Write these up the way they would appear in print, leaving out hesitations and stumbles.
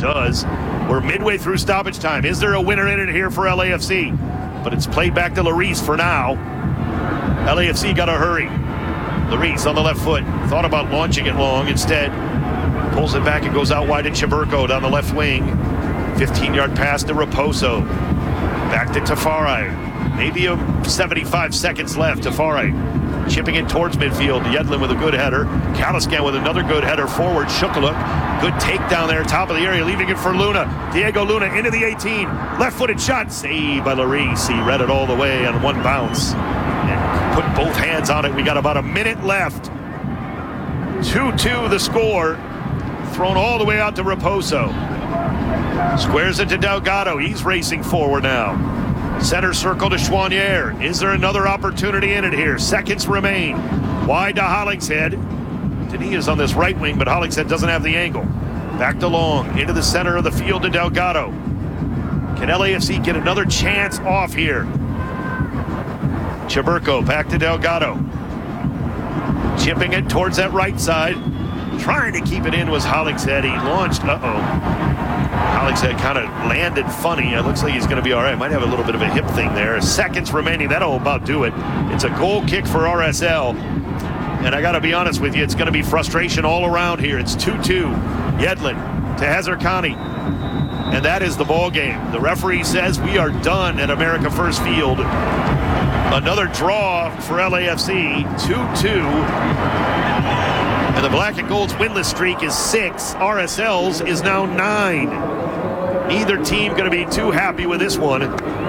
does. We're midway through stoppage time. Is there a winner in it here for LAFC? But it's played back to Lloris for now. LAFC got to hurry. Lloris on the left foot. Thought about launching it long. Instead, pulls it back and goes out wide to Chiburko down the left wing. 15-yard pass to Raposo. Back to Tafari. Maybe 75 seconds left. Tafari chipping it towards midfield. Yedlin with a good header. Kalaskan with another good header forward. Shukaluk. Good takedown there, top of the area, leaving it for Luna. Diego Luna into the 18. Left-footed shot. Saved by Lloris. He read it all the way on one bounce. And put both hands on it. We got about a minute left. 2-2 the score. Thrown all the way out to Raposo. Squares it to Delgado. He's racing forward now. Center circle to Chouanier. Is there another opportunity in it here? Seconds remain. Wide to Hollingshead. Denis is on this right wing, but Hollingshead doesn't have the angle. Back to Long. Into the center of the field to Delgado. Can LAFC get another chance off here? Chiburko back to Delgado. Chipping it towards that right side. Trying to keep it in was Hollingshead. He launched. Hollingshead kind of landed funny. It looks like he's going to be all right. Might have a little bit of a hip thing there. Seconds remaining. That'll about do it. It's a goal kick for RSL. And I got to be honest with you, it's going to be frustration all around here. It's 2-2. Yedlin to Hazarkani. And that is the ball game. The referee says we are done at America First Field. Another draw for LAFC. 2-2. And the Black and Gold's winless streak is 6. RSL's is now 9. Neither team going to be too happy with this one.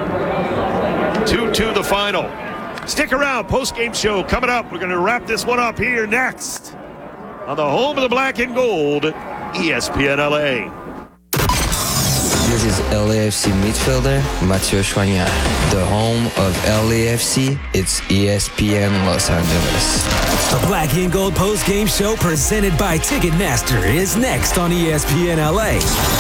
2-2 the final. Stick around. Post-game show coming up. We're going to wrap this one up here next on the home of the Black and Gold, ESPN LA. This is LAFC midfielder Mathieu Chouanier. The home of LAFC, it's ESPN Los Angeles. The Black and Gold post-game show presented by Ticketmaster is next on ESPN LA.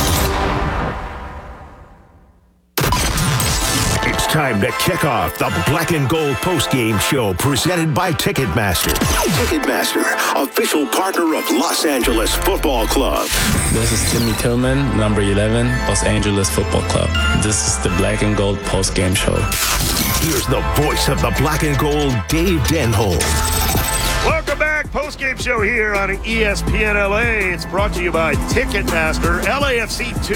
It's time to kick off the Black and Gold post-game show presented by Ticketmaster. Ticketmaster, official partner of Los Angeles Football Club. This is Timmy Tillman, number 11, Los Angeles Football Club. This is the Black and Gold post-game show. Here's the voice of the Black and Gold, Dave Denholm. Welcome back. Post-game show here on ESPN LA. It's brought to you by Ticketmaster. LAFC 2,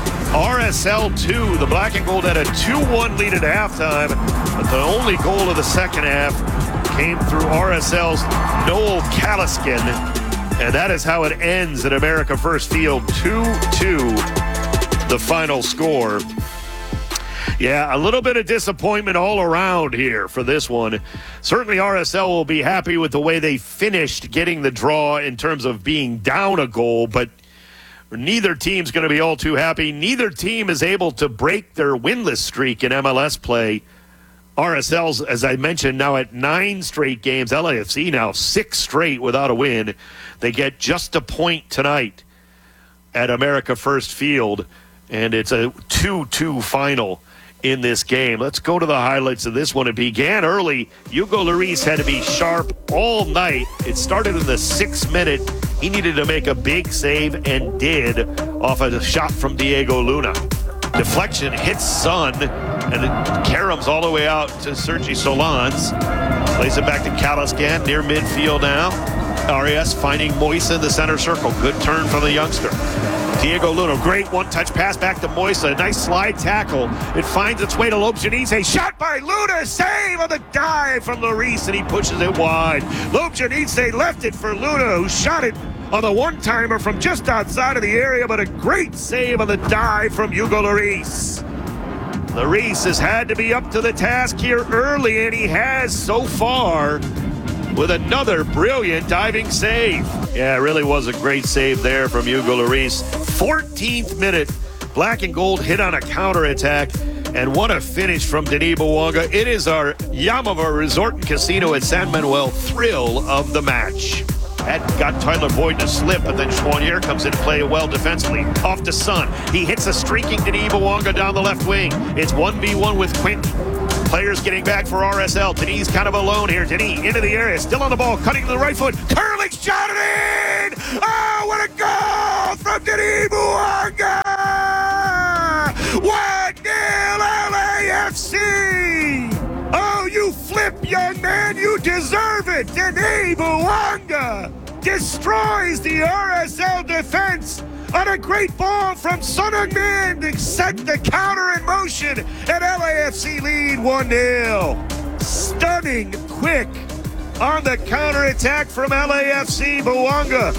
RSL 2. The Black and Gold had a 2-1 lead at halftime, but the only goal of the second half came through RSL's Noel Kalaskan. And that is how it ends at America First Field. 2-2, the final score. Yeah, a little bit of disappointment all around here for this one. Certainly RSL will be happy with the way they finished getting the draw in terms of being down a goal, but neither team's going to be all too happy. Neither team is able to break their winless streak in MLS play. RSL's, as I mentioned, now at 9 straight games. LAFC now 6 straight without a win. They get just a point tonight at America First Field, and it's a 2-2 final in this game. Let's go to the highlights of this one. It began early. Hugo Lloris had to be sharp all night. It started in the 6th minute. He needed to make a big save and did off of a shot from Diego Luna. Deflection hits Son, and it caroms all the way out to Sergi Solans. Plays it back to Kalaskan near midfield now. Arias finding Moisa in the center circle. Good turn from the youngster. Diego Luna, great one-touch pass back to Moisa. Nice slide tackle. It finds its way to Lobjanidze. Shot by Luna. Save on the dive from Lloris, and he pushes it wide. Lobjanidze left it for Luna, who shot it on the one-timer from just outside of the area, but a great save on the dive from Hugo Lloris. Lloris has had to be up to the task here early, and he has so far with another brilliant diving save. Yeah, it really was a great save there from Hugo Lloris. 14th minute, Black and Gold hit on a counterattack, and what a finish from Denis Bouanga. It is our Yamava Resort and Casino at San Manuel thrill of the match. That got Tyler Boyd to slip, but then Chouanier comes in to play well defensively. Off to Son. He hits a streaking Denis Bouanga down the left wing. It's 1v1 with Quinton. Players getting back for RSL. Denis kind of alone here. Denis into the area, still on the ball, cutting to the right foot. Curling shot it in! Oh, what a goal from Denis Bouanga! deserve it. Denis Bouanga destroys the RSL defense on a great ball from Son Heung-min to set the counter in motion, and LAFC lead 1-0. Stunning, quick on the counterattack from LAFC. Bouanga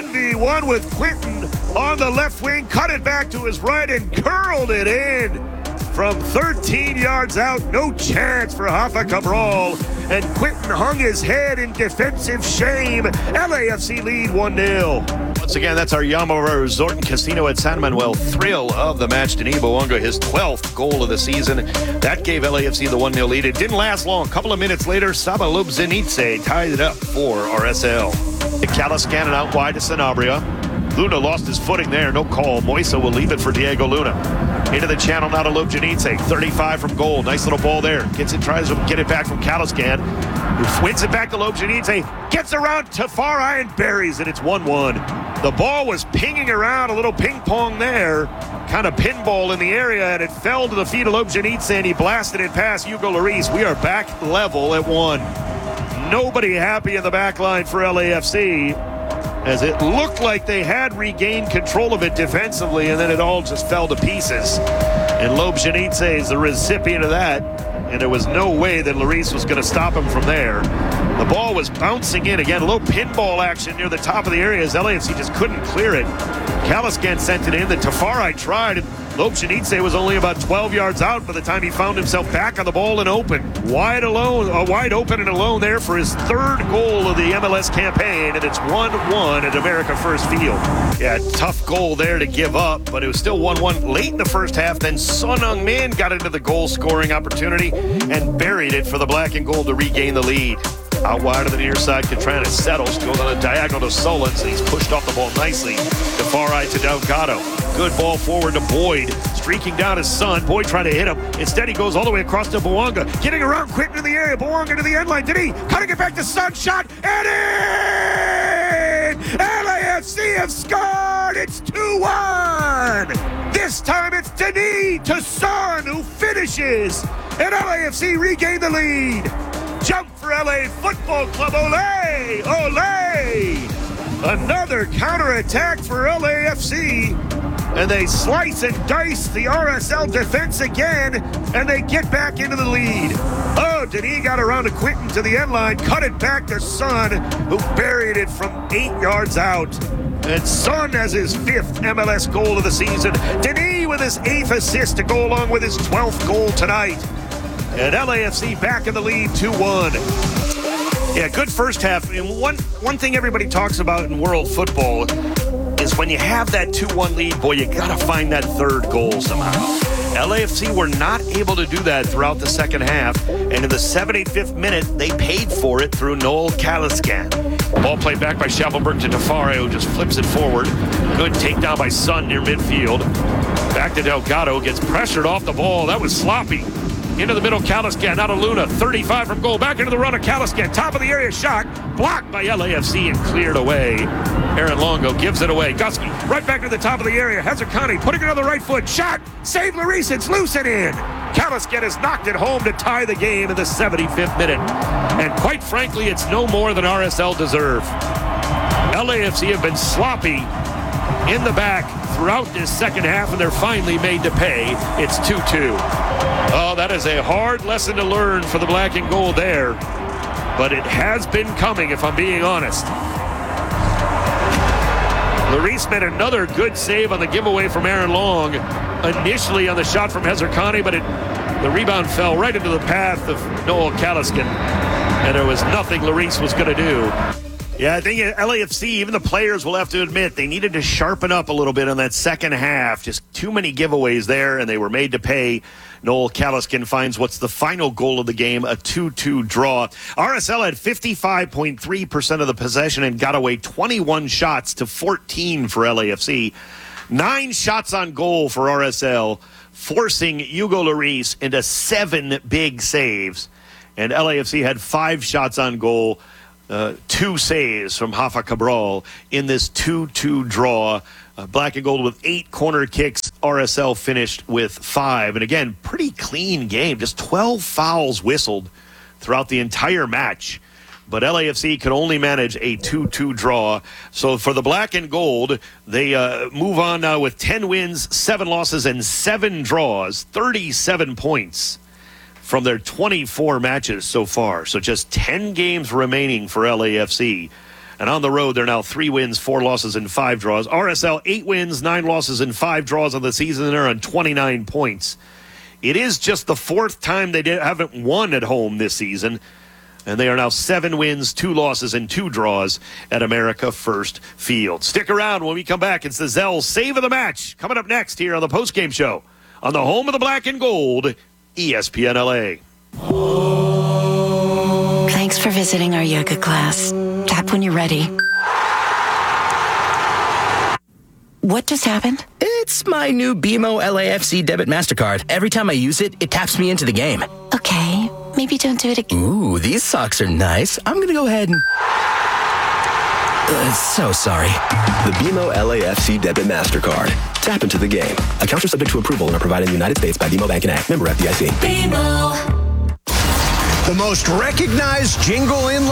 1v1 with Quinton on the left wing, cut it back to his right and curled it in from 13 yards out. No chance for Rafa Cabral, and Quinton hung his head in defensive shame. LAFC lead 1-0. Once again, that's our Yamara Resort and Casino at San Manuel. Thrill of the match. Denis Bouanga, his 12th goal of the season. That gave LAFC the 1-0 lead. It didn't last long. A couple of minutes later, Saba Lobzhenitsyn tied it up for RSL. Kalaskan and out wide to Sanabria. Luna lost his footing there. No call. Moisa will leave it for Diego Luna. Into the channel now to Lobzhenitsyn. 35 from goal. Nice little ball there. Gets it, tries to get it back from Kalaskan, who wins it back to Lobzhenitsyn. Gets around Tafari and buries it. It's 1-1. The ball was pinging around, a little ping pong there. Kind of pinball in the area, and it fell to the feet of Lobzhenitsyn. He blasted it past Hugo Lloris. We are back level at 1. Nobody happy in the back line for LAFC, as it looked like they had regained control of it defensively, and then it all just fell to pieces. And Lobzhenitsyn is the recipient of that, and there was no way that Lloris was going to stop him from there. The ball was bouncing in again, a little pinball action near the top of the area as LAFC just couldn't clear it. Kalaskan sent it in, the Tafari tried, and Lobzhenitsyn was only about 12 yards out by the time he found himself back on the ball and open. Wide open and alone there for his 3rd goal of the MLS campaign, and it's 1-1 at America First Field. Yeah, tough goal there to give up, but it was still 1-1 late in the first half. Then Son Heung-min got into the goal-scoring opportunity and buried it for the black and gold to regain the lead. Out wide of the near side, Catrana settles, goes on a diagonal to Solins, and he's pushed off the ball nicely. The far right to Delgado. Good ball forward to Boyd, streaking down his son. Boyd trying to hit him. Instead, he goes all the way across to Bouanga, getting around Quinton in the area. Bouanga to the end line. Did he? Cutting it back to Son. Shot and in! LAFC have scored. It's 2-1. This time it's Denis to Son, who finishes, and LAFC regain the lead. Jump for LA Football Club. Ole! Ole! Another counterattack for LAFC. And they slice and dice the RSL defense again, and they get back into the lead. Oh, Denis got around to Quinton to the end line, cut it back to Son, who buried it from 8 yards out. And Son has his 5th MLS goal of the season. Denis with his 8th assist to go along with his 12th goal tonight. And LAFC back in the lead, 2-1. Yeah, good first half. And one thing everybody talks about in world football is when you have that 2-1 lead, boy, you got to find that 3rd goal somehow. LAFC were not able to do that throughout the second half, and in the 75th minute, they paid for it through Noel Kalaskan. Ball played back by Schavelberg to Tafari, who just flips it forward. Good takedown by Son near midfield. Back to Delgado, gets pressured off the ball. That was sloppy. Into the middle, Kalaskan, out of Luna, 35 from goal, back into the run of Kalaskan, top of the area shot, blocked by LAFC and cleared away. Aaron Longo gives it away. Gusky right back to the top of the area. Hazarkani putting it on the right foot, shot, save Lloris, it's loose and in. Kalaskan has knocked it home to tie the game in the 75th minute. And quite frankly, it's no more than RSL deserve. LAFC have been sloppy in the back throughout this second half, and they're finally made to pay. It's 2-2. Oh, that is a hard lesson to learn for the black and gold there, but it has been coming, if I'm being honest. Lloris made another good save on the giveaway from Aaron Long, initially on the shot from Hazarkani, but the rebound fell right into the path of Noel Kalaskan, and there was nothing Lloris was going to do. Yeah, I think LAFC, even the players will have to admit, they needed to sharpen up a little bit on that second half. Just too many giveaways there, and they were made to pay. Noel Kalaskan finds what's the final goal of the game, a 2-2 draw. RSL had 55.3% of the possession and got away 21 shots to 14 for LAFC. 9 shots on goal for RSL, forcing Hugo Lloris into 7 big saves. And LAFC had 5 shots on goal, 2 saves from Rafa Cabral in this 2-2 draw. Black and gold with 8 corner kicks. RSL finished with 5. And again, pretty clean game. Just 12 fouls whistled throughout the entire match but LAFC could only manage a 2-2 draw. So for the black and gold, they move on now with 10 wins, 7 losses, and 7 draws, 37 points from their 24 matches so far. So just 10 games remaining for LAFC. And on the road, they're now 3 wins, 4 losses, and 5 draws. RSL, 8 wins, 9 losses, and 5 draws on the season, and they're on 29 points. It is just the 4th time they haven't won at home this season. And they are now 7 wins, 2 losses, and 2 draws at America First Field. Stick around when we come back. It's the Zell Save of the Match coming up next here on the postgame show on the home of the black and gold, ESPN LA. Thanks for visiting our yoga class. Tap when you're ready. What just happened? It's my new BMO LAFC debit MasterCard. Every time I use it, it taps me into the game. Okay, maybe don't do it again. Ooh, these socks are nice. I'm going to go ahead and... so sorry. The BMO LAFC debit MasterCard. Tap into the game. Accounts are subject to approval and are provided in the United States by BMO Bank and Act. Member FDIC. BMO. The most recognized jingle in